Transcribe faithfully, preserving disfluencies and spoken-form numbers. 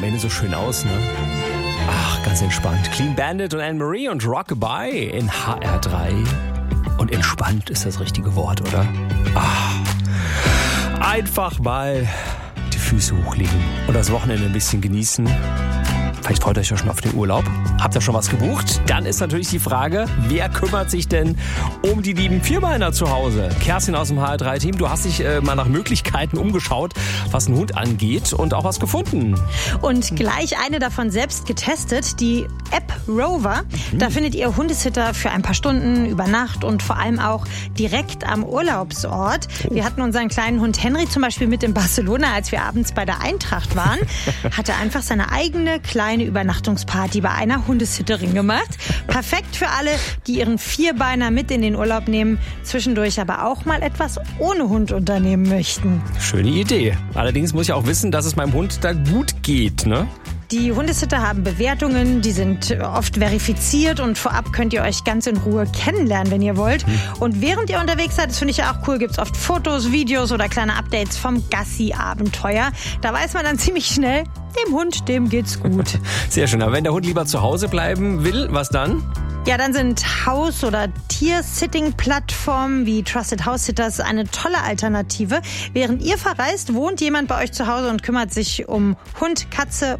am Ende so schön aus, ne? Ach, ganz entspannt. Clean Bandit und Anne-Marie und Rockabye in H R drei. Und entspannt ist das richtige Wort, oder? Ach, einfach mal die Füße hochlegen und das Wochenende ein bisschen genießen. Vielleicht freut ihr euch ja schon auf den Urlaub. Habt ihr schon was gebucht? Dann ist natürlich die Frage, wer kümmert sich denn um die lieben Vierbeiner zu Hause? Kerstin aus dem H R drei Team, du hast dich äh, mal nach Möglichkeiten umgeschaut, was einen Hund angeht und auch was gefunden. Und gleich eine davon selbst getestet, die App Rover. Mhm. Da findet ihr Hundesitter für ein paar Stunden, über Nacht und vor allem auch direkt am Urlaubsort. Oh. Wir hatten unseren kleinen Hund Henry zum Beispiel mit in Barcelona, als wir abends bei der Eintracht waren. Hatte einfach seine eigene kleine eine Übernachtungsparty bei einer Hundesitterin gemacht. Perfekt für alle, die ihren Vierbeiner mit in den Urlaub nehmen, zwischendurch aber auch mal etwas ohne Hund unternehmen möchten. Schöne Idee. Allerdings muss ich auch wissen, dass es meinem Hund da gut geht, ne? Die Hundesitter haben Bewertungen, die sind oft verifiziert und vorab könnt ihr euch ganz in Ruhe kennenlernen, wenn ihr wollt. Hm. Und während ihr unterwegs seid, das finde ich ja auch cool, gibt es oft Fotos, Videos oder kleine Updates vom Gassi-Abenteuer. Da weiß man dann ziemlich schnell, dem Hund, dem geht's gut. Sehr schön, aber wenn der Hund lieber zu Hause bleiben will, was dann? Ja, dann sind Haus- oder Tier-Sitting-Plattformen wie Trusted House Sitters eine tolle Alternative. Während ihr verreist, wohnt jemand bei euch zu Hause und kümmert sich um Hund, Katze